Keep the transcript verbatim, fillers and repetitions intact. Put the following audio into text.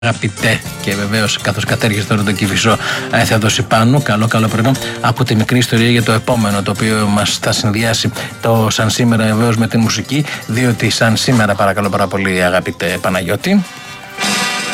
Αγαπητέ, και βεβαίως καθώς κατέργησε τώρα τον Κηφισό, θα δώσει πάνω. Καλό, καλό πρωινό από τη μικρή ιστορία για το επόμενο, το οποίο μας θα συνδυάσει το σαν σήμερα βεβαίως με τη μουσική. Διότι σαν σήμερα, παρακαλώ πάρα πολύ, αγαπητέ Παναγιώτη.